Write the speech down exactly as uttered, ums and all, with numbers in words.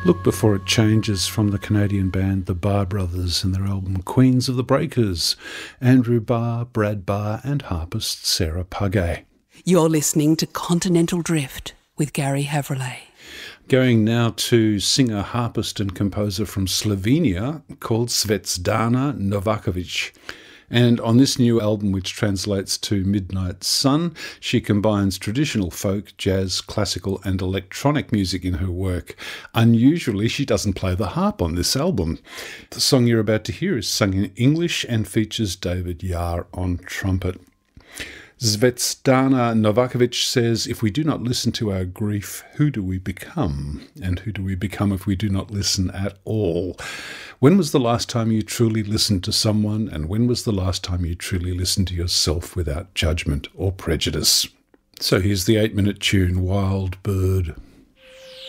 Look Before It Changes from the Canadian band The Barr Brothers and their album Queens of the Breakers, Andrew Barr, Brad Barr and harpist Sarah Pugay. You're listening to Continental Drift with Gary Havrillay. Going now to singer, harpist and composer from Slovenia called Zvezdana Novakovic. And on this new album, which translates to Midnight Sun, she combines traditional folk, jazz, classical and electronic music in her work. Unusually, she doesn't play the harp on this album. The song you're about to hear is sung in English and features David Yar on trumpet. Zvezdana Novakovic says, if we do not listen to our grief, who do we become? And who do we become if we do not listen at all? When was the last time you truly listened to someone? And when was the last time you truly listened to yourself without judgment or prejudice? So here's the eight-minute tune, Wild Bird.